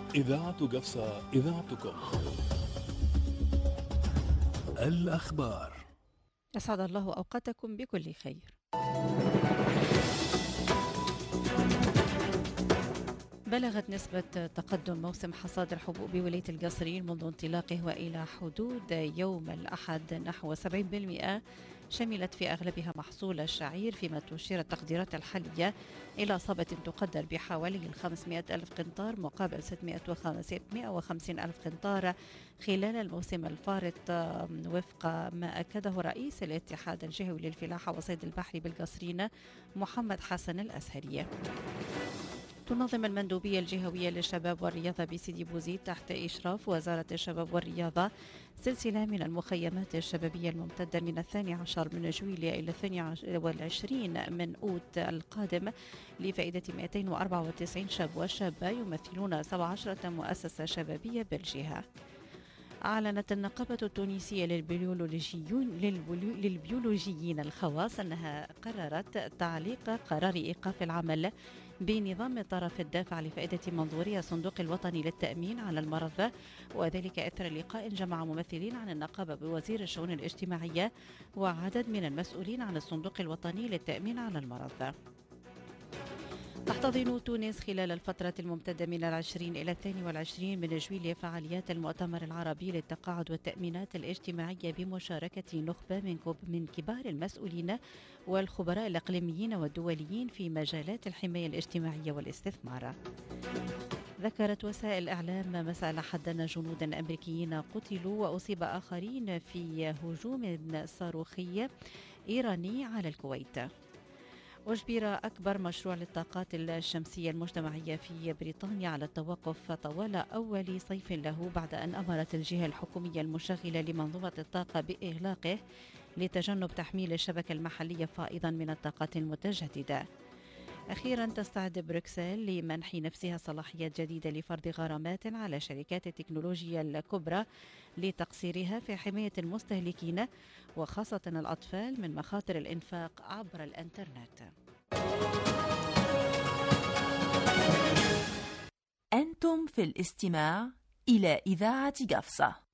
إذاعة قفصة، إذاعتكم. الأخبار. أسعد الله أوقاتكم بكل خير. بلغت نسبة تقدم موسم حصاد الحبوب بولاية القصرين منذ انطلاقه وإلى حدود يوم الأحد نحو 70%، شملت في أغلبها محصول الشعير، فيما تشير التقديرات الحالية إلى إصابة تقدر بحوالي 500 ألف قنطار مقابل 650 ألف قنطار خلال الموسم الفارط، وفق ما أكده رئيس الاتحاد الجهوي للفلاحة وصيد البحر بالقصرين محمد حسن الأزهري. تنظم المندوبية الجهوية للشباب والرياضة بسيدي بوزيد تحت إشراف وزارة الشباب والرياضة سلسلة من المخيمات الشبابية الممتدة من 12 من جويلية إلى 22 من أوت القادم لفائدة 294 شاب وشابة يمثلون 17 مؤسسة شبابية بالجهة. أعلنت النقابة التونسية للبيولوجيين الخواص أنها قررت تعليق قرار إيقاف العمل بنظام طرف الدافع لفائدة منظوري الصندوق الوطني للتأمين على المرض، وذلك إثر لقاء جمع ممثلين عن النقابة بوزير الشؤون الاجتماعية وعدد من المسؤولين عن الصندوق الوطني للتأمين على المرض. تحتضن تونس خلال الفترة الممتدة من 20 إلى 22 من جويلية فعاليات المؤتمر العربي للتقاعد والتأمينات الاجتماعية بمشاركة نخبة من كبار المسؤولين والخبراء الإقليميين والدوليين في مجالات الحماية الاجتماعية والاستثمار. ذكرت وسائل الإعلام مساء الأحد أن جنودا أمريكيين قتلوا وأصيب آخرين في هجوم صاروخي إيراني على الكويت. أجبر أكبر مشروع للطاقات الشمسية المجتمعية في بريطانيا على التوقف طوال أول صيف له بعد أن أمرت الجهة الحكومية المشغلة لمنظومة الطاقة بإغلاقه لتجنب تحميل الشبكة المحلية فائضا من الطاقات المتجددة. أخيرا تستعد بروكسل لمنح نفسها صلاحيات جديدة لفرض غرامات على شركات التكنولوجيا الكبرى لتقصيرها في حماية المستهلكين وخاصة الأطفال من مخاطر الإنفاق عبر الإنترنت. أنتم في الاستماع إلى إذاعة قفصة.